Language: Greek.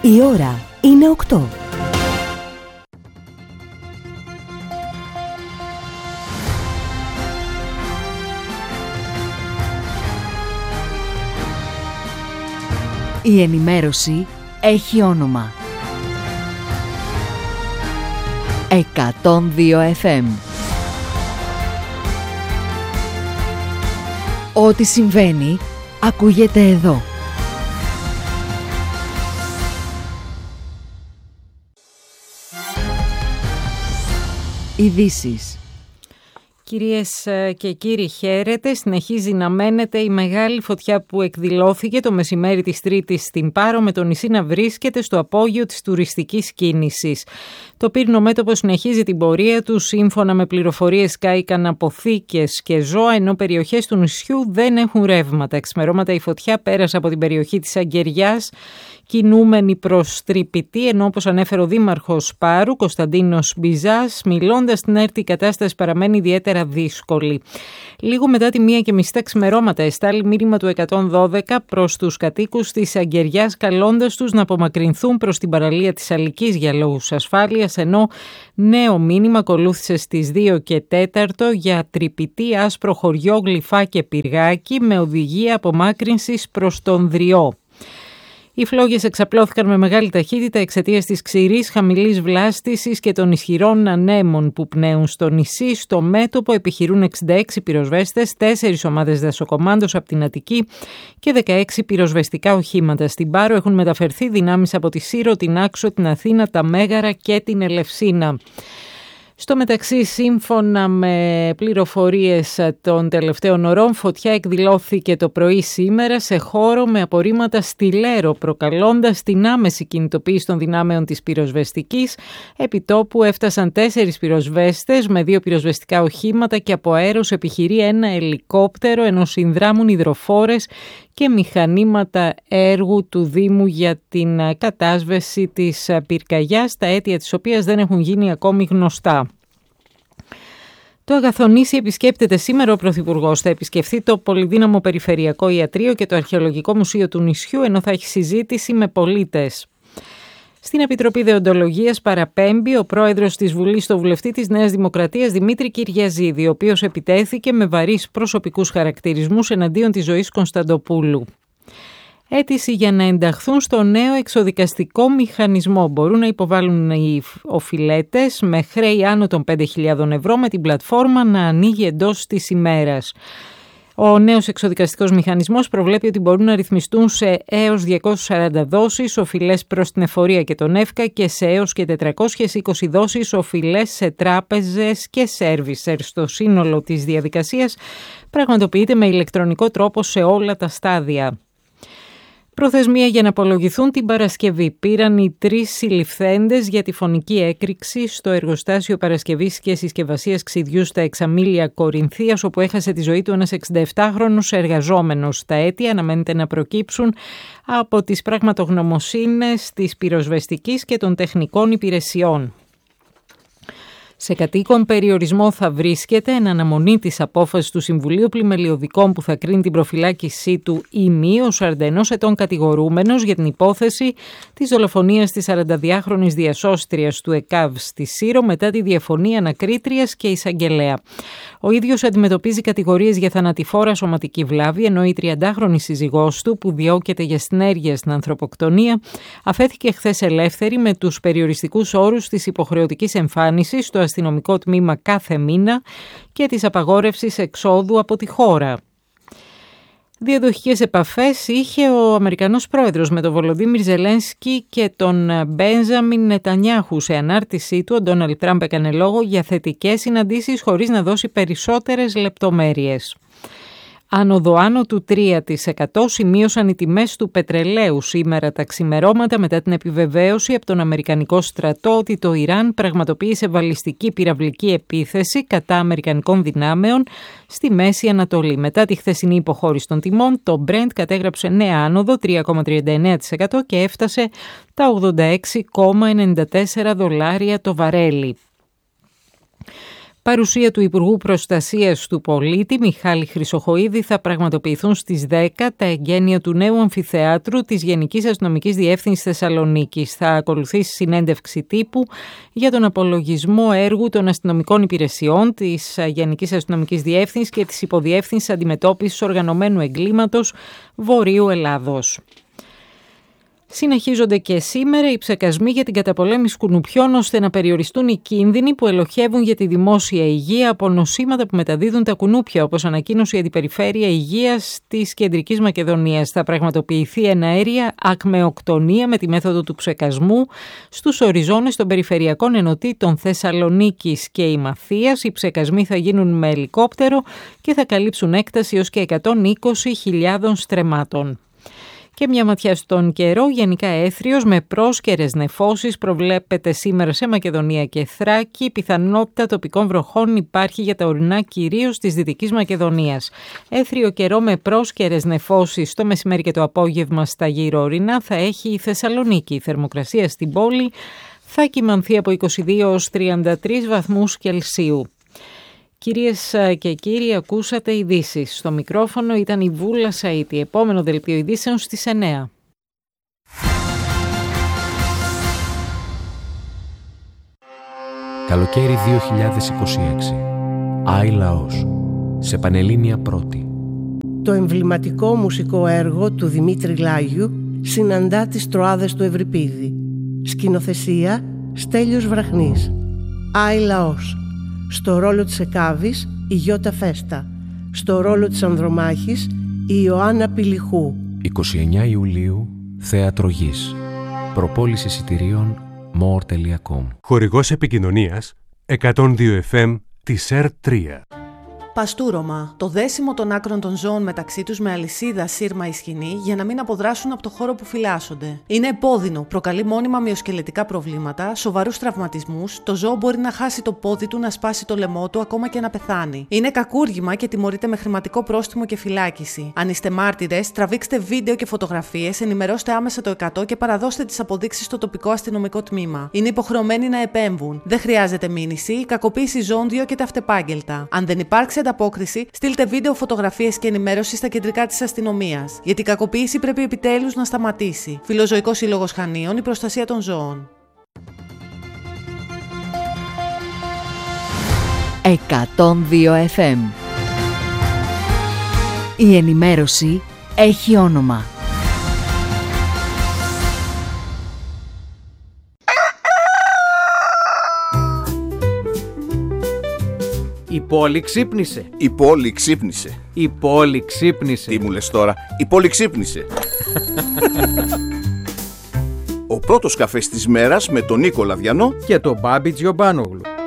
Η ώρα είναι 8. Η ενημέρωση έχει όνομα. 102 FM. Ό,τι συμβαίνει, ακούγεται εδώ. Ειδήσεις. Κυρίες και κύριοι, χαίρετε. Συνεχίζει να μένεται η μεγάλη φωτιά που εκδηλώθηκε το μεσημέρι της Τρίτης στην Πάρο, με το νησί να βρίσκεται στο απόγειο της τουριστικής κίνησης. Το πύρινο μέτωπο συνεχίζει την πορεία του. Σύμφωνα με πληροφορίες, κάηκαν αποθήκες και ζώα, ενώ περιοχές του νησιού δεν έχουν ρεύματα. Εξημερώματα η φωτιά πέρασε από την περιοχή της Αγκαιριάς, κινούμενη προς Τρυπητή, ενώ όπως ανέφερε ο Δήμαρχος Πάρου, Κωνσταντίνος Μπιζάς, μιλώντας στην ΕΡΤ, η κατάσταση παραμένει ιδιαίτερα δύσκολη. Λίγο μετά τη 1:30 τα ξημερώματα εστάλει μήνυμα του 112 προς τους κατοίκους της Αγκαιριάς, καλώντας τους να απομακρυνθούν προς την παραλία της Αλικής για λόγους ασφάλειας, ενώ νέο μήνυμα ακολούθησε στις 2:04 για Τρυπητή, Άσπρο Χωριό, Γλυφά και Πυργάκι, με οδηγία απομάκρυνσης προς τον Δριό. Οι φλόγες εξαπλώθηκαν με μεγάλη ταχύτητα εξαιτίας της ξηρής χαμηλής βλάστησης και των ισχυρών ανέμων που πνέουν στο νησί. Στο μέτωπο επιχειρούν 66 πυροσβέστες, 4 ομάδες δασοκομάντος από την Αττική και 16 πυροσβεστικά οχήματα. Στην Πάρο έχουν μεταφερθεί δυνάμεις από τη Σύρο, την Άξο, την Αθήνα, τα Μέγαρα και την Ελευσίνα. Στο μεταξύ, σύμφωνα με πληροφορίες των τελευταίων ωρών, φωτιά εκδηλώθηκε το πρωί σήμερα σε χώρο με απορρίμματα στη Λέρο, προκαλώντας την άμεση κινητοποίηση των δυνάμεων της πυροσβεστικής. Επιτόπου έφτασαν 4 πυροσβέστες με 2 πυροσβεστικά οχήματα και από αέρος επιχειρεί ένα ελικόπτερο, ενώ συνδράμουν υδροφόρες και μηχανήματα έργου του Δήμου για την κατάσβεση της πυρκαγιάς, τα αίτια της οποίας δεν έχουν γίνει ακόμη γνωστά. Το Αγαθονήσι επισκέπτεται σήμερα ο Πρωθυπουργός. Θα επισκεφθεί το πολυδύναμο Περιφερειακό Ιατρείο και το Αρχαιολογικό Μουσείο του νησιού, ενώ θα έχει συζήτηση με πολίτες. Στην Επιτροπή Δεοντολογίας παραπέμπει ο πρόεδρος της Βουλής στο βουλευτή της Νέας Δημοκρατίας Δημήτρη Κυριαζίδη, ο οποίος επιτέθηκε με βαρύς προσωπικούς χαρακτηρισμούς εναντίον της Ζωής Κωνσταντοπούλου. Αίτηση για να ενταχθούν στο νέο εξοδικαστικό μηχανισμό μπορούν να υποβάλουν οι οφειλέτες με χρέη άνω των 5.000 ευρώ, με την πλατφόρμα να ανοίγει εντός της ημέρας. Ο νέος εξοδικαστικός μηχανισμός προβλέπει ότι μπορούν να ρυθμιστούν σε έως 240 δόσεις οφειλές προς την εφορία και τον ΕΦΚΑ και σε έως και 420 δόσεις οφειλές σε τράπεζες και σέρβισερ. Στο σύνολο της διαδικασίας πραγματοποιείται με ηλεκτρονικό τρόπο σε όλα τα στάδια. Προθεσμία για να απολογηθούν την Παρασκευή πήραν οι 3 συλληφθέντες για τη φωνική έκρηξη στο εργοστάσιο παρασκευής και συσκευασίας ξυδιού στα Εξαμήλια Κορινθίας, όπου έχασε τη ζωή του ένας 67χρονος εργαζόμενος. Τα αίτια αναμένεται να προκύψουν από τις πραγματογνωμοσύνες της πυροσβεστικής και των τεχνικών υπηρεσιών. Σε κατοίκον περιορισμό θα βρίσκεται εν αναμονή της απόφασης του Συμβουλίου Πλημελιωδικών που θα κρίνει την προφυλάκησή του ή μη ο 41 ετών κατηγορούμενος για την υπόθεση της δολοφονίας της 42χρονης διασώστριας του ΕΚΑΒ στη Σύρο μετά τη διαφωνία ανακρίτριας και εισαγγελέα. Ο ίδιος αντιμετωπίζει κατηγορίες για θανατηφόρα σωματική βλάβη, ενώ η 30χρονη σύζυγός του, που διώκεται για συνέργεια στην ανθρωποκτονία, αφέθηκε χθες ελεύθερη με τους περιοριστικούς όρους της υποχρεωτικής εμφάνισης στο αστυνομικό τμήμα κάθε μήνα και της απαγόρευσης εξόδου από τη χώρα. Διαδοχικές επαφές είχε ο Αμερικανός πρόεδρος με τον Βολοντίμιρ Ζελένσκι και τον Μπένζαμιν Νετανιάχου. Σε ανάρτησή του, ο Ντόναλντ Τραμπ έκανε λόγο για θετικές συναντήσεις χωρίς να δώσει περισσότερες λεπτομέρειες. Άνοδο άνω του 3% σημείωσαν οι τιμές του πετρελαίου σήμερα τα ξημερώματα μετά την επιβεβαίωση από τον Αμερικανικό στρατό ότι το Ιράν πραγματοποίησε βαλιστική πυραυλική επίθεση κατά Αμερικανικών δυνάμεων στη Μέση Ανατολή. Μετά τη χθεσινή υποχώρηση των τιμών, το Brent κατέγραψε νέα άνοδο 3,39% και έφτασε τα $86,94 το βαρέλι. Παρουσία του Υπουργού Προστασίας του Πολίτη Μιχάλη Χρυσοχοΐδη θα πραγματοποιηθούν στις 10 τα εγγένεια του νέου αμφιθεάτρου της Γενικής Αστυνομικής Διεύθυνσης Θεσσαλονίκης. Θα ακολουθήσει συνέντευξη τύπου για τον απολογισμό έργου των αστυνομικών υπηρεσιών της Γενικής Αστυνομικής Διεύθυνσης και της Υποδιεύθυνσης Αντιμετώπισης Οργανωμένου Εγκλήματος Βορείου Ελλάδος. Συνεχίζονται και σήμερα οι ψεκασμοί για την καταπολέμηση κουνουπιών ώστε να περιοριστούν οι κίνδυνοι που ελοχεύουν για τη δημόσια υγεία από νοσήματα που μεταδίδουν τα κουνούπια, όπως ανακοίνωσε η Αντιπεριφέρεια Υγείας της Κεντρικής Μακεδονίας. Θα πραγματοποιηθεί εναέρια ακμεοκτονία με τη μέθοδο του ψεκασμού στους οριζόνες των περιφερειακών ενωτήτων Θεσσαλονίκης και Ημαθίας. Οι ψεκασμοί θα γίνουν με ελικόπτερο και θα καλύψουν έκταση έως και 120.000 στρεμμάτων. Και μια ματιά στον καιρό, γενικά έθριος με πρόσκαιρες νεφώσεις προβλέπεται σήμερα σε Μακεδονία και Θράκη. Πιθανότητα τοπικών βροχών υπάρχει για τα ορεινά κυρίως της Δυτικής Μακεδονίας. Έθριο καιρό με πρόσκαιρες νεφώσεις το μεσημέρι και το απόγευμα στα γύρω ορεινά θα έχει η Θεσσαλονίκη. Η θερμοκρασία στην πόλη θα κυμανθεί από 22 έως 33 βαθμούς Κελσίου. Κυρίες και κύριοι, ακούσατε ειδήσεις. Στο μικρόφωνο ήταν η Βούλα Σαΐτη. Επόμενο δελτίο ειδήσεων στις 9. Καλοκαίρι 2026. Άι Λαός. Σε Πανελλήνια Πρώτη. Το εμβληματικό μουσικό έργο του Δημήτρη Λάγιου συναντά τις Τροάδες του Ευρυπίδη. Σκηνοθεσία Στέλιος Βραχνής. Άι Λαός. Στο ρόλο της Εκάβης η Γιώτα Φέστα. Στο ρόλο της Ανδρομάχης η Ιωάννα Πηλιχού. 29 Ιουλίου, Θέατρο Γης. Προπόληση εισιτηρίων more.com. Χορηγός επικοινωνίας 102 FM της ΕΡ3. Παστούρωμα. Το δέσιμο των άκρων των ζώων μεταξύ τους με αλυσίδα, σύρμα ή σκηνή για να μην αποδράσουν από το χώρο που φυλάσσονται. Είναι επώδυνο, προκαλεί μόνιμα μυοσκελετικά προβλήματα, σοβαρούς τραυματισμούς, το ζώο μπορεί να χάσει το πόδι του, να σπάσει το λαιμό του, ακόμα και να πεθάνει. Είναι κακούργημα και τιμωρείται με χρηματικό πρόστιμο και φυλάκιση. Αν είστε μάρτυρες, τραβήξτε βίντεο και φωτογραφίες, ενημερώστε άμεσα το 100 και παραδώστε τις αποδείξεις στο τοπικό αστυνομικό τμήμα. Είναι υποχρεωμένοι να επέμβουν. Δεν χρειάζεται μήνυση, κακοποίηση ζώντιο και ταυτεπάγγελτα. Αν δεν υπάρξει ανταπόκριση, στείλτε βίντεο, φωτογραφίες και ενημέρωση στα κεντρικά της αστυνομίας. Γιατί η κακοποίηση πρέπει επιτέλους να σταματήσει. Φιλοζωικός Σύλλογος Χανίων, η προστασία των ζώων. 102 FM. Η ενημέρωση έχει όνομα. Η πόλη ξύπνησε. Η πόλη ξύπνησε. Η πόλη ξύπνησε. Τι μου λες τώρα, η πόλη ξύπνησε. Ο πρώτος καφές της μέρας με τον Νίκο Λαδιανό και τον Μπάμπη Τζιομπάνογλου.